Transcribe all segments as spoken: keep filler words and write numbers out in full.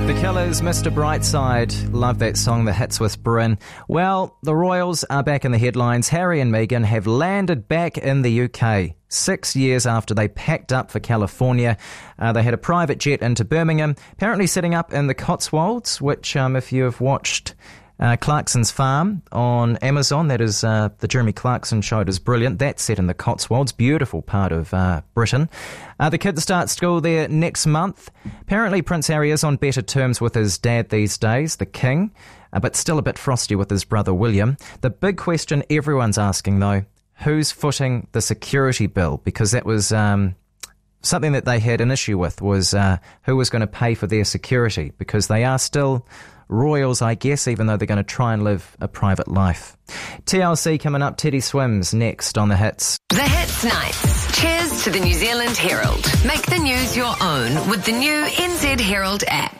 The Killers, Mister Brightside. Love that song, The Hits with Bryn. Well, the Royals are back in the headlines. Harry and Meghan have landed back in the U K. Six years after they packed up for California. Uh, they had a private jet into Birmingham, apparently setting up in the Cotswolds, which, um, if you have watched uh, Clarkson's Farm on Amazon, that is uh, the Jeremy Clarkson show, it is brilliant. That's set in the Cotswolds, beautiful part of uh, Britain. Uh, the kids start school there next month. Apparently Prince Harry is on better terms with his dad these days, the King, uh, but still a bit frosty with his brother William. The big question everyone's asking, though, who's footing the security bill? Because that was um, something that they had an issue with, was uh, who was going to pay for their security, because they are still royals, I guess, even though they're going to try and live a private life. T L C coming up, Teddy Swims next on The Hits. The Hits Nights. Cheers to the New Zealand Herald. Make the news your own with the new N Z Herald app.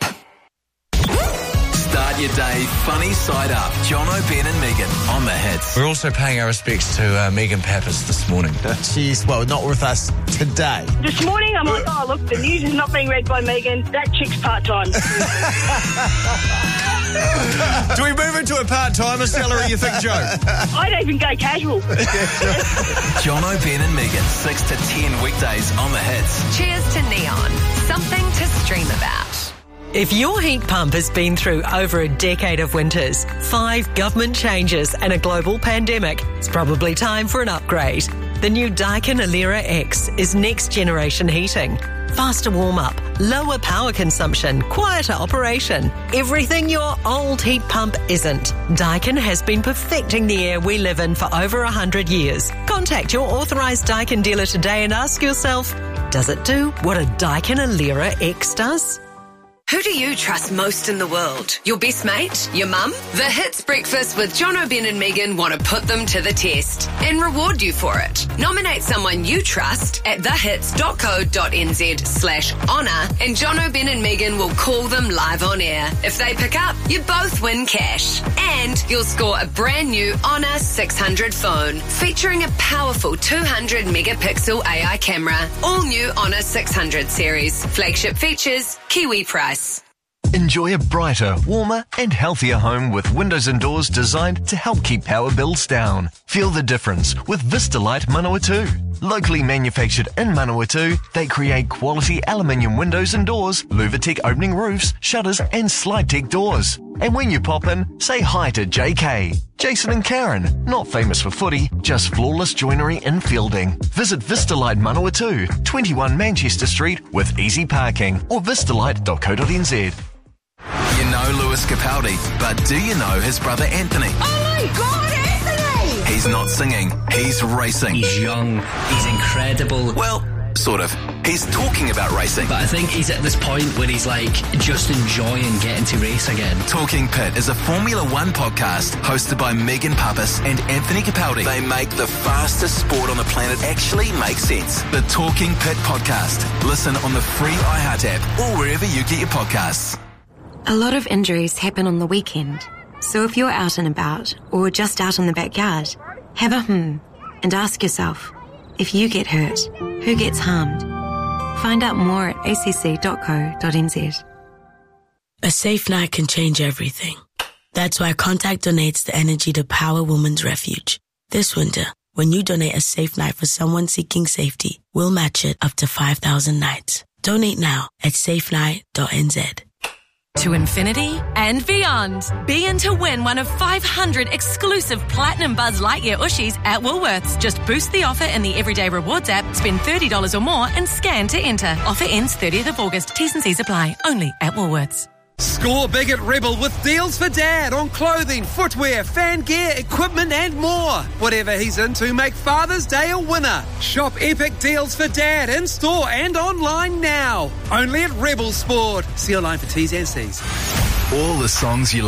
Start your day funny side up. Jono, Ben and Megan on The Hits. We're also paying our respects to uh, Megan Pappas this morning. She's, well, not with us today. This morning I'm like, oh, look, the news is not being read by Megan. That chick's part-time. Do we move into a part-timer salary, you think, Joe? I'd even go casual. Jono, Ben and Megan, six to ten weekdays on The Hits. Cheers to Neon. Something to stream about. If your heat pump has been through over a decade of winters, five government changes and a global pandemic, it's probably time for an upgrade. The new Daikin Alera X is next generation heating. Faster warm-up, lower power consumption, quieter operation. Everything your old heat pump isn't. Daikin has been perfecting the air we live in for over one hundred years. Contact your authorised Daikin dealer today and ask yourself, does it do what a Daikin Alera X does? Who do you trust most in the world? Your best mate? Your mum? The Hits Breakfast with Jono, Ben and Megan want to put them to the test and reward you for it. Nominate someone you trust at thehits.co.nz slash honour and Jono, Ben and Megan will call them live on air. If they pick up, you both win cash. And you'll score a brand new Honour six hundred phone featuring a powerful two hundred megapixel A I camera. All new Honour six hundred series. Flagship features, Kiwi price. Enjoy a brighter, warmer and healthier home with windows and doors designed to help keep power bills down. Feel the difference with Vistalite Manawatu. Locally manufactured in Manawatu, they create quality aluminium windows and doors, Luvatec opening roofs, shutters and SlideTech doors. And when you pop in, say hi to J K. Jason and Karen, not famous for footy, just flawless joinery in Fielding. Visit Vistalite Manawatu, twenty-one Manchester Street with easy parking or vistalite dot co dot n z. You know Lewis Capaldi, but do you know his brother Anthony? Oh my God, Anthony! He's not singing, he's racing. He's young, he's incredible. Well, sort of. He's talking about racing. But I think he's at this point where he's like just enjoying getting to race again. Talking Pit is a Formula One podcast hosted by Megan Pappas and Anthony Capaldi. They make the fastest sport on the planet actually make sense. The Talking Pit podcast. Listen on the free iHeart app or wherever you get your podcasts. A lot of injuries happen on the weekend. So if you're out and about or just out in the backyard, have a hmm and ask yourself, if you get hurt, who gets harmed? Find out more at a c c dot co dot n z. A safe night can change everything. That's why Contact donates the energy to Power Women's Refuge. This winter, when you donate a safe night for someone seeking safety, we'll match it up to five thousand nights. Donate now at safe night dot n z. To infinity and beyond. Be in to win one of five hundred exclusive Platinum Buzz Lightyear Ushies at Woolworths. Just boost the offer in the Everyday Rewards app, spend thirty dollars or more and scan to enter. Offer ends thirtieth of August. T's and C's apply. Only at Woolworths. Score big at Rebel with deals for Dad on clothing, footwear, fan gear, equipment and more. Whatever he's into, make Father's Day a winner. Shop epic deals for Dad in store and online now. Only at Rebel Sport. See online for T's and C's. All the songs you